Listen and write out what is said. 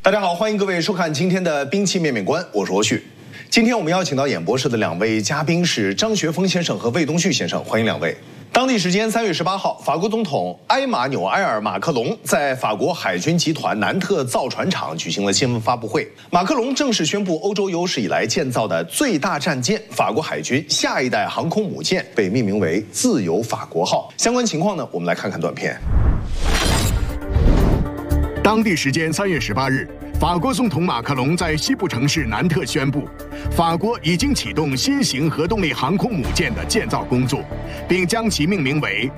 大家好，欢迎各位收看今天的兵器面面观，我是罗旭。今天我们邀请到演播室的两位嘉宾是张学峰先生和魏东旭先生，欢迎两位。当地时间3月18号，法国总统埃马纽埃尔·马克龙在法国海军集团南特造船厂举行了新闻发布会。马克龙正式宣布，欧洲有史以来建造的最大战舰——法国海军下一代航空母舰被命名为“自由法国号”。相关情况呢，我们来看看短片。 当地时间3月18日，法国总统马克龙在西部城市南特宣布，法国已经启动新型核动力航空母舰的建造工作，并将其命名为